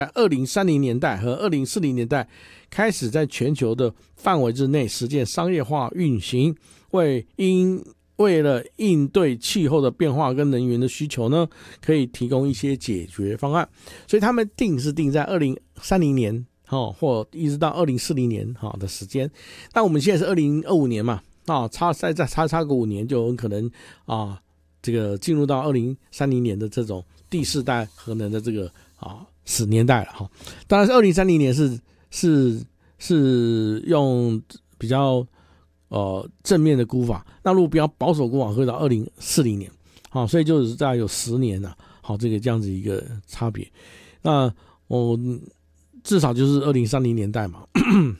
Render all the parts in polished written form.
2030年代和2040年代开始在全球的范围之内实践商业化运行，为了应对气候的变化跟能源的需求呢，可以提供一些解决方案。所以他们定在2030年或一直到2040年的时间。那我们现在是2025年嘛，差个5年就很可能这个进入到2030年的这种第四代核能的这个10年代了。当然是2030年是用比较正面的估法，那如果比较保守估法会到2040年，所以就是大概有10年了，这样子一个差别。那我至少就是2030年代嘛。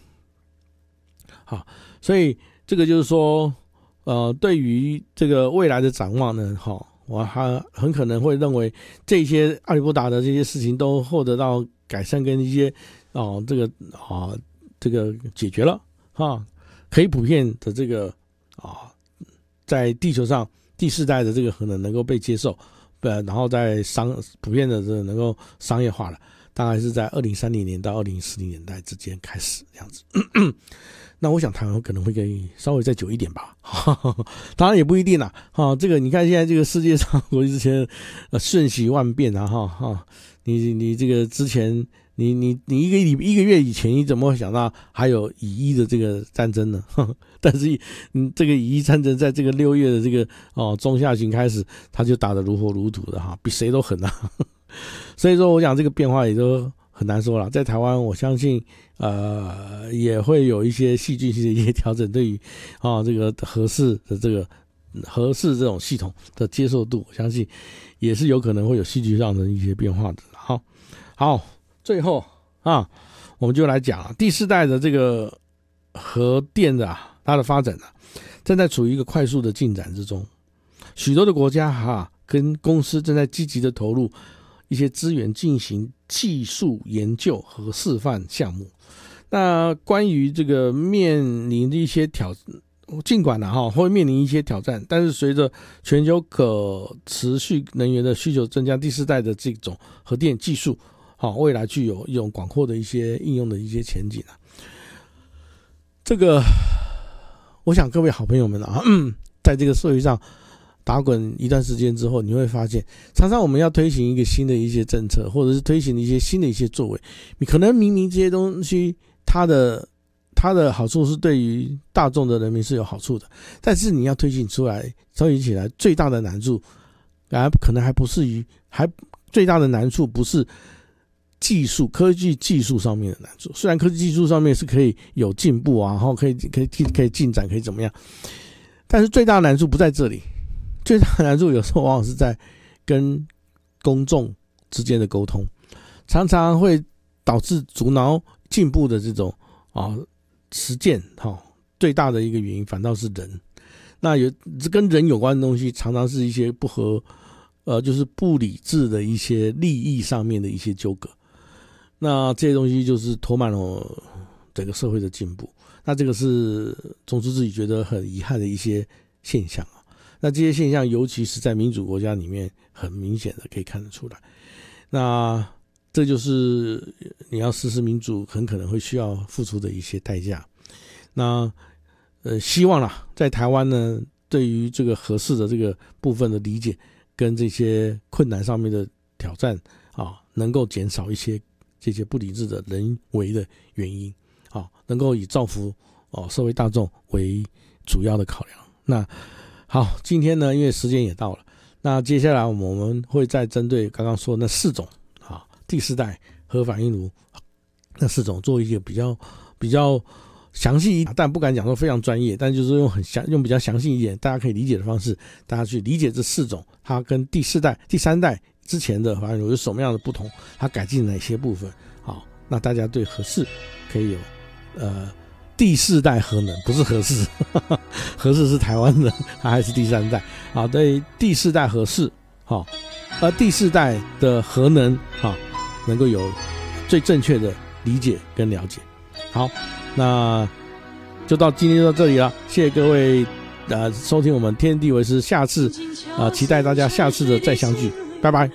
好，所以这个就是说对于这个未来的展望呢，我还很可能会认为这些阿里不达的这些事情都获得到改善跟一些这个解决了可以普遍的这个在地球上第四代的这个核能能够被接受，然后在普遍的这个能够商业化了，大概是在2030年到2040年代之间开始这样子。那我想台湾可能会稍微再久一点吧，当然也不一定啦。这个你看现在这个世界上国际之前瞬息万变啊你这个之前你一个月以前你怎么会想到还有以伊的这个战争呢？但是这个以伊战争在这个6月的这个中下旬开始，他就打得如火如荼的比谁都狠所以说我讲这个变化也都很难说了。在台湾我相信也会有一些戏剧性的一些调整，对于这个核四这种系统的接受度，我相信也是有可能会有戏剧上的一些变化的。好，最后我们就来讲第四代的这个核电的它的发展正在处于一个快速的进展之中，许多的国家跟公司正在积极的投入一些资源进行技术研究和示范项目。那关于这个面临的一些尽管会面临一些挑战，但是随着全球可持续能源的需求增加，第四代的这种核电技术未来具有一种广阔的一些应用的一些前景这个我想各位好朋友们在这个社会上打滚一段时间之后，你会发现常常我们要推行一个新的一些政策，或者是推行一些新的一些作为，你可能明明这些东西它的好处是对于大众的人民是有好处的，但是你要推行起来最大的难处可能最大的难处不是科技技术上面的难处，虽然科技技术上面是可以有进步然后可以进展，可以怎么样，但是最大的难处不在这里。最大的难处有时候往往是在跟公众之间的沟通，常常会导致阻挠进步的这种实践最大的一个原因反倒是人。那跟人有关的东西常常是一些就是不理智的一些利益上面的一些纠葛，那这些东西就是拖慢了整个社会的进步，那这个是总之自己觉得很遗憾的一些现象那这些现象尤其是在民主国家里面很明显的可以看得出来。那这就是你要实施民主很可能会需要付出的一些代价。那希望在台湾呢，对于这个核四的这个部分的理解跟这些困难上面的挑战能够减少一些这些不理智的人为的原因能够以造福社会大众为主要的考量。那好，今天呢因为时间也到了，那接下来我们会再针对刚刚说的那4种第四代核反应炉那4种做一个比较详细，但不敢讲说非常专业，但就是用比较详细一点大家可以理解的方式，大家去理解这4种它跟第三代之前的反应炉有什么样的不同，它改进哪些部分。好，那大家对核四可以有第4代核能，不是核四核四是台湾的，它还是第3代对第4代核四第4代的核能能够有最正确的理解跟了解。好，那今天就到这里了，谢谢各位收听我们天地为师，下次期待大家下次的再相聚，拜拜。